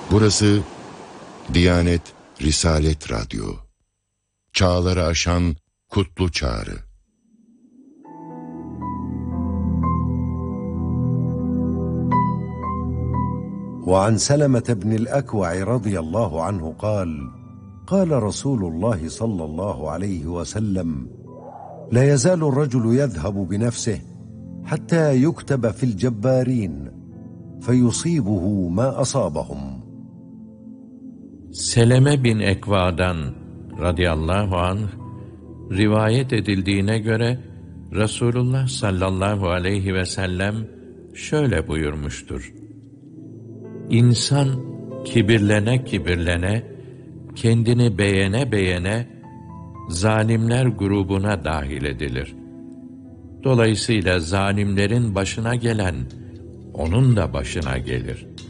Burası Diyanet Risalet Radyo. Çağları aşan kutlu çağrı. وعن سلمة بن الأكوع رضي الله عنه قال قال رسول الله صلى الله عليه وسلم لا يزال الرجل يذهب بنفسه حتى يكتب في الجبارين فيصيبه ما أصابهم. Seleme bin Ekva'dan radıyallahu anh rivayet edildiğine göre Resulullah sallallahu aleyhi ve sellem şöyle buyurmuştur: İnsan kibirlene kibirlene, kendini beğene beğene zalimler grubuna dahil edilir. Dolayısıyla zalimlerin başına gelen onun da başına gelir.